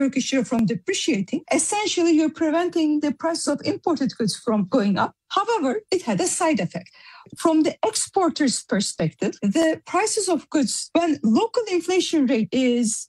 Turkish lira from depreciating, essentially you're preventing the price of imported goods from going up. However, it had a side effect. From the exporter's perspective, the prices of goods, when local inflation rate is